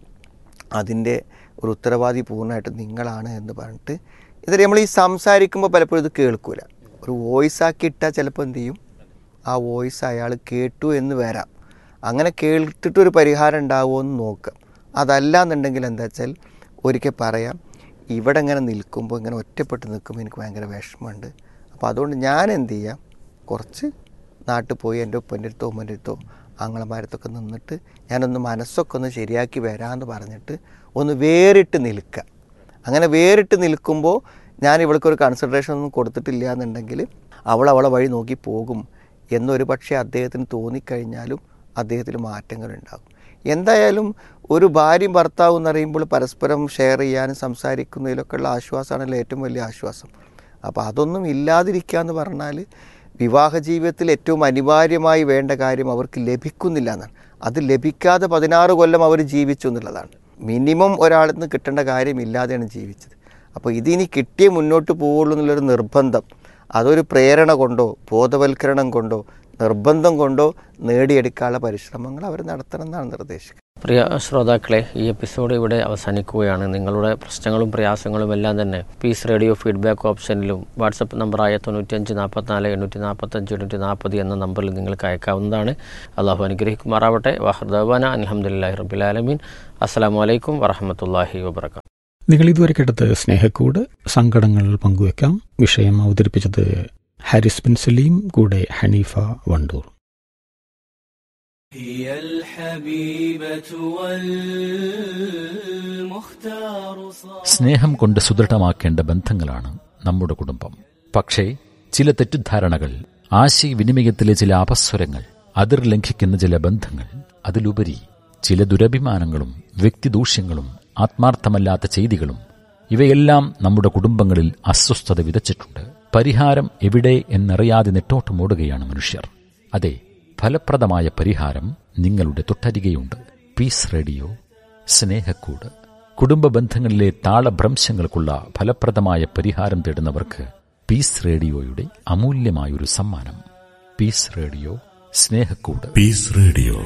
അതിൻ്റെ ഒരു ഉത്തരവാദി പൂർണ്ണമായിട്ട് നിങ്ങളാണ് എന്ന് പറഞ്ഞിട്ട്, ഇതൊരു നമ്മൾ ഈ സംസാരിക്കുമ്പോൾ പലപ്പോഴും ഇത് കേൾക്കില്ല. ഒരു വോയിസ് ആക്കി ഇട്ടാൽ ചിലപ്പോൾ എന്ത് ചെയ്യും, ആ വോയിസ് അയാൾ കേട്ടു എന്ന് വരാം. അങ്ങനെ കേട്ടിട്ടൊരു പരിഹാരം ഉണ്ടാവുമോ എന്ന് നോക്കുക. അതല്ല എന്നുണ്ടെങ്കിൽ എന്താ വെച്ചാൽ ഒരിക്കൽ പറയാം, ഇവിടെ ഇങ്ങനെ നിൽക്കുമ്പോൾ ഇങ്ങനെ ഒറ്റപ്പെട്ട് നിൽക്കുമ്പോൾ എനിക്ക് ഭയങ്കര വിഷമമുണ്ട്. അപ്പോൾ അതുകൊണ്ട് ഞാൻ എന്ത് ചെയ്യാം, കുറച്ച് നാട്ടിൽ പോയി എൻ്റെ ഉപ്പൻ്റെ അടുത്തോ ഉമ്മൻ്റെ അടുത്തോ ആങ്ങളമാരത്തൊക്കെ നിന്നിട്ട് ഞാനൊന്ന് മനസ്സൊക്കെ ഒന്ന് ശരിയാക്കി വരാമെന്ന് പറഞ്ഞിട്ട് ഒന്ന് വേറിട്ട് നിൽക്കുക. അങ്ങനെ വേറിട്ട് നിൽക്കുമ്പോൾ ഞാൻ ഇവൾക്കൊരു കൺസിഡറേഷൻ ഒന്നും കൊടുത്തിട്ടില്ല എന്നുണ്ടെങ്കിൽ അവൾ അവളെ വഴി നോക്കി പോകും എന്നൊരു പക്ഷേ അദ്ദേഹത്തിന് തോന്നിക്കഴിഞ്ഞാലും അദ്ദേഹത്തിൽ മാറ്റങ്ങളുണ്ടാകും. എന്തായാലും ഒരു ഭാര്യയും ഭർത്താവും എന്ന് പറയുമ്പോൾ പരസ്പരം ഷെയർ ചെയ്യാനും സംസാരിക്കുന്നതിലൊക്കെ ഉള്ള ആശ്വാസമാണല്ലോ ഏറ്റവും വലിയ ആശ്വാസം. അപ്പോൾ അതൊന്നും ഇല്ലാതിരിക്കുക എന്ന് പറഞ്ഞാൽ വിവാഹ ജീവിതത്തിൽ ഏറ്റവും അനിവാര്യമായി വേണ്ട കാര്യം അവർക്ക് ലഭിക്കുന്നില്ല എന്നാണ്. അത് ലഭിക്കാതെ പതിനാറ് കൊല്ലം അവർ ജീവിച്ചു എന്നുള്ളതാണ്. മിനിമം ഒരാളിൽ നിന്ന് കിട്ടേണ്ട കാര്യമില്ലാതെയാണ് ജീവിച്ചത്. അപ്പോൾ ഇതിനി കിട്ടിയേ മുന്നോട്ട് പോവുള്ളൂ എന്നുള്ളൊരു നിർബന്ധം, അതൊരു പ്രേരണ കൊണ്ടോ ബോധവൽക്കരണം കൊണ്ടോ നിർബന്ധം കൊണ്ടോ നേടിയെടുക്കാനുള്ള പരിശ്രമങ്ങൾ അവർ നടത്തണം എന്നാണ് നിർദ്ദേശിക്കുന്നത്. പ്രിയ ശ്രോതാക്കളെ, ഈ എപ്പിസോഡ് ഇവിടെ അവസാനിക്കുകയാണ്. നിങ്ങളുടെ പ്രശ്നങ്ങളും പ്രയാസങ്ങളും എല്ലാം തന്നെ പീസ് റേഡിയോ ഫീഡ്ബാക്ക് ഓപ്ഷനിലും വാട്സപ്പ് നമ്പറായ തൊണ്ണൂറ്റഞ്ച് നാൽപ്പത്തിനാല് എണ്ണൂറ്റി നാൽപ്പത്തഞ്ച് എണ്ണൂറ്റി നാൽപ്പത് എന്ന നമ്പറിൽ നിങ്ങൾക്ക് അയക്കാവുന്നതാണ്. അള്ളാഹു അനുഗ്രഹിക്കുമാറാവട്ടെ. വഹർദവാന അൽഹംദുലില്ലാഹി റബ്ബിൽ ആലമീൻ. അസ്സലാമു അലൈക്കും വറഹ്മത്തുള്ളാഹി വബറകാതുഹു. നിങ്ങൾ ഇതുവരെ കേട്ടത് സ്നേഹക്കൂട്. സങ്കടങ്ങൾ പങ്കുവെക്കാം. വിഷയം അവതരിപ്പിച്ചത് ഹാരിസ് ബിൻ സലീം, കൂടെ ഹനീഫ വണ്ടൂർ. സ്നേഹം കൊണ്ട് സുദൃഢമാക്കേണ്ട ബന്ധങ്ങളാണ് നമ്മുടെ കുടുംബം. പക്ഷേ ചില തെറ്റിദ്ധാരണകൾ, ആശയവിനിമയത്തിലെ ചില അപസ്വരങ്ങൾ, അതിർ ലംഘിക്കുന്ന ചില ബന്ധങ്ങൾ, അതിലുപരി ചില ദുരഭിമാനങ്ങളും വ്യക്തിദൂഷ്യങ്ങളും ആത്മാർത്ഥമല്ലാത്ത ചെയ്തികളും, ഇവയെല്ലാം നമ്മുടെ കുടുംബങ്ങളിൽ അസ്വസ്ഥത വിതച്ചിട്ടുണ്ട്. പരിഹാരം എവിടെ എന്നറിയാതെ നെട്ടോട്ടമോടുകയാണ് മനുഷ്യർ. അതെ, ഫലപ്രദമായ പരിഹാരം നിങ്ങളുടെ തൊട്ടരികെയുണ്ട്. Piece radio Snehakkoodu. കുടുംബ ബന്ധങ്ങളിലെ താളഭ്രംശങ്ങൾക്കുള്ള ഫലപ്രദമായ പരിഹാരം തേടുന്നവർക്ക് പീസ് റേഡിയോയുടെ അമൂല്യമായൊരു സമ്മാനം. Piece radio Snehakkoodu. Piece radio